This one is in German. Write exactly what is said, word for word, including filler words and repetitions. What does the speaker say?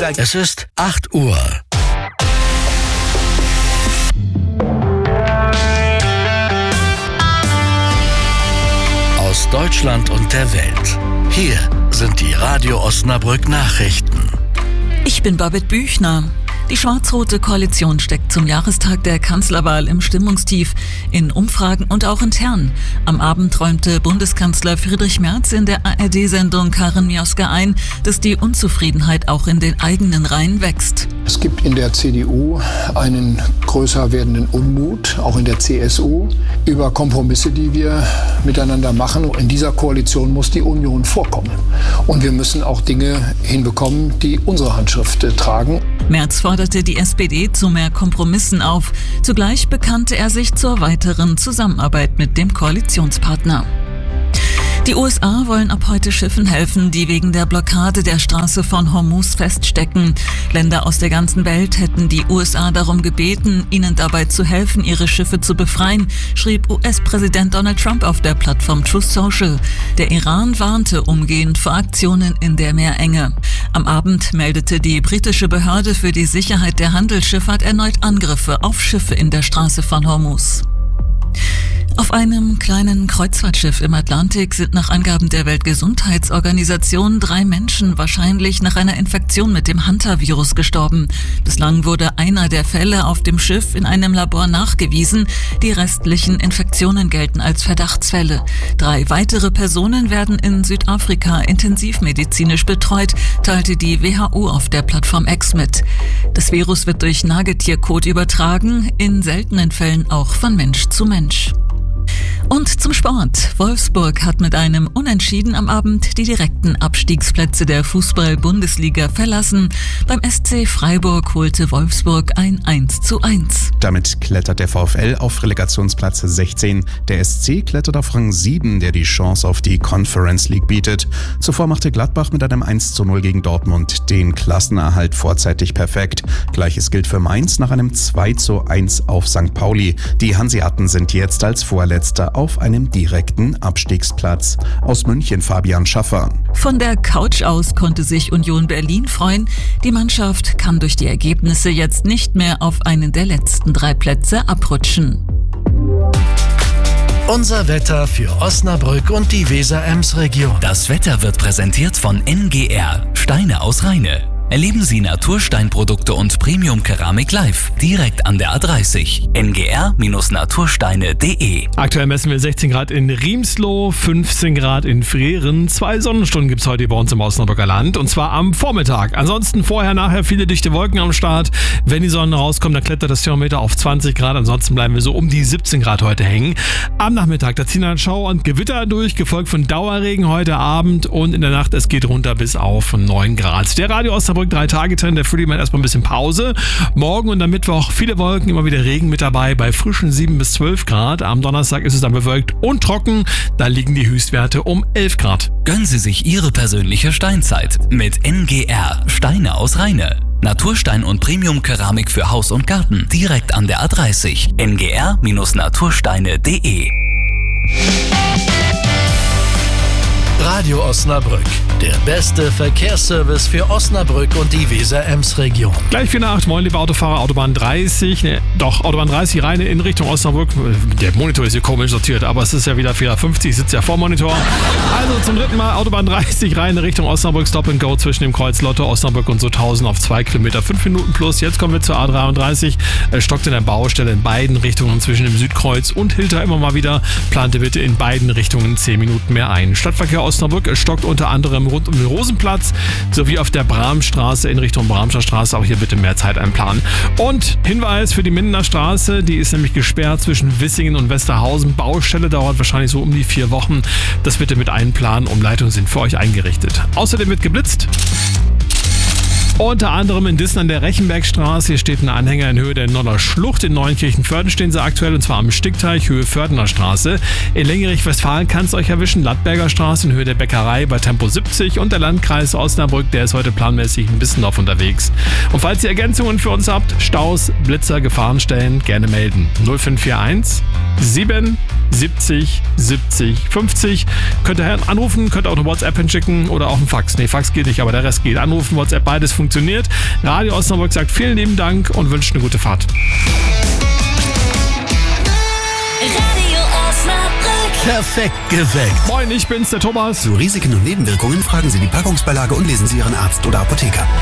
gesagt. Es ist acht Uhr. Aus Deutschland und der Welt. Hier sind die Radio Osnabrück Nachrichten. Ich bin Babette Büchner. Die schwarz-rote Koalition steckt zum Jahrestag der Kanzlerwahl im Stimmungstief, in Umfragen und auch intern. Am Abend räumte Bundeskanzler Friedrich Merz in der A R D-Sendung Karin Mioska ein, dass die Unzufriedenheit auch in den eigenen Reihen wächst. Es gibt in der C D U einen größer werdenden Unmut, auch in der C S U, über Kompromisse, die wir miteinander machen. In dieser Koalition muss die Union vorkommen. Und wir müssen auch Dinge hinbekommen, die unsere Handschrift tragen. Merz forderte die S P D zu mehr Kompromissen auf. Zugleich bekannte er sich zur weiteren Zusammenarbeit mit dem Koalitionspartner. Die U S A wollen ab heute Schiffen helfen, die wegen der Blockade der Straße von Hormuz feststecken. Länder aus der ganzen Welt hätten die U S A darum gebeten, ihnen dabei zu helfen, ihre Schiffe zu befreien, schrieb U S-Präsident Donald Trump auf der Plattform Truth Social. Der Iran warnte umgehend vor Aktionen in der Meerenge. Am Abend meldete die britische Behörde für die Sicherheit der Handelsschifffahrt erneut Angriffe auf Schiffe in der Straße von Hormuz. Auf einem kleinen Kreuzfahrtschiff im Atlantik sind nach Angaben der Weltgesundheitsorganisation drei Menschen wahrscheinlich nach einer Infektion mit dem Hantavirus gestorben. Bislang wurde einer der Fälle auf dem Schiff in einem Labor nachgewiesen. Die restlichen Infektionen gelten als Verdachtsfälle. Drei weitere Personen werden in Südafrika intensivmedizinisch betreut, teilte die W H O auf der Plattform X mit. Das Virus wird durch Nagetierkot übertragen, in seltenen Fällen auch von Mensch zu Mensch. Und zum Sport. Wolfsburg hat mit einem Unentschieden am Abend die direkten Abstiegsplätze der Fußball-Bundesliga verlassen. Beim S C Freiburg holte Wolfsburg ein eins zu eins. Damit klettert der VfL auf Relegationsplatz sechzehn. Der S C klettert auf Rang sieben, der die Chance auf die Conference League bietet. Zuvor machte Gladbach mit einem eins zu null gegen Dortmund den Klassenerhalt vorzeitig perfekt. Gleiches gilt für Mainz nach einem zwei zu eins auf Sankt Pauli. Die Hanseaten sind jetzt als Vorletzter auf einem direkten Abstiegsplatz. Aus München Fabian Schaffer. Von der Couch aus konnte sich Union Berlin freuen. Die Mannschaft kann durch die Ergebnisse jetzt nicht mehr auf einen der letzten drei Plätze abrutschen. Unser Wetter für Osnabrück und die Weser-Ems-Region. Das Wetter wird präsentiert von N G R, Steine aus Rheine. Erleben Sie Natursteinprodukte und Premium-Keramik live, direkt an der A dreißig. N G R Natursteine punkt de. Aktuell messen wir sechzehn Grad in Riemsloh, fünfzehn Grad in Freren. Zwei Sonnenstunden gibt es heute bei uns im Osnabrücker Land, und zwar am Vormittag. Ansonsten vorher, nachher viele dichte Wolken am Start. Wenn die Sonne rauskommt, dann klettert das Thermometer auf zwanzig Grad. Ansonsten bleiben wir so um die siebzehn Grad heute hängen. Am Nachmittag, da ziehen dann Schauer und Gewitter durch, gefolgt von Dauerregen heute Abend, und in der Nacht, es geht runter bis auf neun Grad. Der Radio Osnabrück drei Tage Trend, der Frühling macht erstmal ein bisschen Pause. Morgen und am Mittwoch viele Wolken, immer wieder Regen mit dabei bei frischen sieben bis zwölf Grad. Am Donnerstag ist es dann bewölkt und trocken. Da liegen die Höchstwerte um elf Grad. Gönnen Sie sich Ihre persönliche Steinzeit mit N G R, Steine aus Rheine. Naturstein und Premium-Keramik für Haus und Garten, direkt an der A dreißig. N G R Natursteine punkt de. Radio Osnabrück, der beste Verkehrsservice für Osnabrück und die Weser-Ems-Region. Gleich vier nach acht, moin liebe Autofahrer, Autobahn dreißig, ne, doch, Autobahn dreißig, Rheine in Richtung Osnabrück. Der Monitor ist hier komisch sortiert, aber es ist ja wieder vier fünfzig, ich sitze ja vor Monitor. Also zum dritten Mal Autobahn dreißig, Rheine Richtung Osnabrück, Stop and Go zwischen dem Kreuz Lotte, Osnabrück und Sutthausen auf zwei Kilometer, fünf Minuten plus. Jetzt kommen wir zur A dreiunddreißig, es stockt in der Baustelle in beiden Richtungen zwischen dem Südkreuz und Hilter immer mal wieder. Plante bitte in beiden Richtungen zehn Minuten mehr ein. Stadtverkehr Osnabrück, es stockt unter anderem rund um den Rosenplatz sowie auf der Bramstraße in Richtung Bramscher Straße. Auch hier bitte mehr Zeit einplanen. Und Hinweis für die Mindener Straße, die ist nämlich gesperrt zwischen Wissingen und Westerhausen. Baustelle dauert wahrscheinlich so um die vier Wochen. Das bitte mit einplanen. Umleitungen sind für euch eingerichtet. Außerdem wird geblitzt. Unter anderem in Dissen an der Rechenbergstraße. Hier steht ein Anhänger in Höhe der Nonner Schlucht. In Neuenkirchen-Förden stehen sie aktuell, und zwar am Stickteich, Höhe Fördener Straße. In Lengerich-Westfalen kann es euch erwischen. Lattberger Straße in Höhe der Bäckerei bei Tempo siebzig. Und der Landkreis Osnabrück, der ist heute planmäßig ein bisschen auf unterwegs. Und falls ihr Ergänzungen für uns habt, Staus, Blitzer, Gefahrenstellen, gerne melden. null fünf vier eins sieben siebzig siebzig fünfzig. Könnt ihr anrufen, könnt auch eine WhatsApp hinschicken oder auch einen Fax. Nee, Fax geht nicht, aber der Rest geht. Anrufen, WhatsApp, beides funktioniert. Radio Osnabrück sagt vielen lieben Dank und wünscht eine gute Fahrt. Radio Osnabrück. Perfekt geweckt. Moin, ich bin's, der Thomas. Zu Risiken und Nebenwirkungen fragen Sie die Packungsbeilage und lesen Sie Ihren Arzt oder Apotheker.